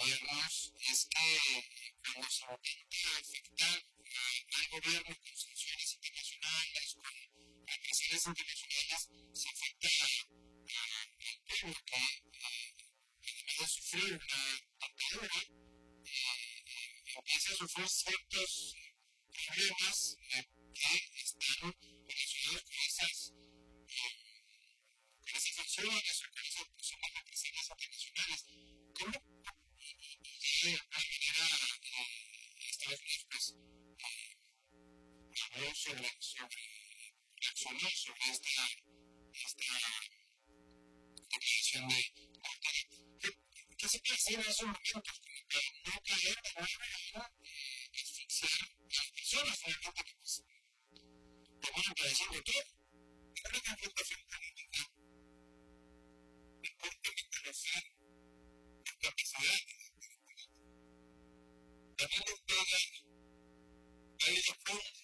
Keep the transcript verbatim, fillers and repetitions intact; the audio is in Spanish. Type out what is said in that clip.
gobiernos es que cuando se intenta afectar a- al gobierno con sanciones internacionales, con agresiones internacionales, se afecta a- a- al pueblo que, eh, además de sufrir una dictadura, eh, empieza a sufrir ciertos problemas eh, que están relacionados con esas, eh, con esas acciones o con esas posibles represalias internacionales. ¿Cómo de alguna manera eh, Estados Unidos pues, eh, habló sobre, sobre, reaccionó sobre esta, esta declaración de Ortega? ¿Qué, ¿Qué se puede hacer en esos momentos como para no caer de nuevo en eh, asfixiar a las personas finalmente que pues, terminan padeciendo todo? Yo creo que es una falta política, es porque reconocer las capacidades. También Ortega ha ido a fondo